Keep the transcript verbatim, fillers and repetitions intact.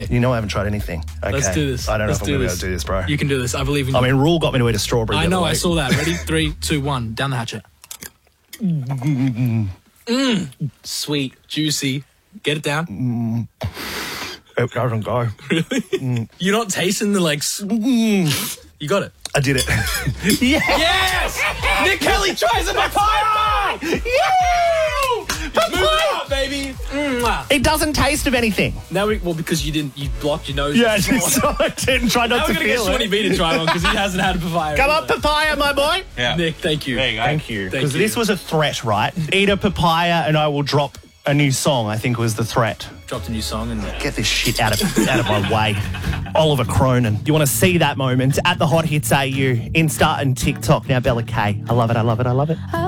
it. You know I haven't tried anything. Okay. Let's do this. I don't Let's know if I'm going to be this. able to do this, bro. You can do this. I believe in you. I mean, Rule got me to eat a strawberry. I the know. other I week. saw that. Ready? Three, two, one. Down the hatchet. Mmm. Sweet. Juicy. Get it down. Mm. It doesn't go. Really? Mm. You're not tasting the, like... Mm. You got it. I did it. Yes! Yes! Nick Kelly tries a papaya! Yeah! Papaya, baby! Mwah. It doesn't taste of anything. Now we... Well, because you didn't... You blocked your nose. Yeah, so I didn't try not now to we're going to get feel Shawnee it. B to try one because he hasn't had a papaya. Come either. on, papaya, my boy. Yeah. Nick, thank you. There you go. Thank you. Thank Because you. this was a threat, right? Eat a papaya and I will drop a new song, I think was the threat. Dropped a new song and... Get this shit out of out of my way. Oliver Cronin. You want to see that moment at the Hot Hits A U, Insta and TikTok. Now Bella K. I love it, I love it, I love it.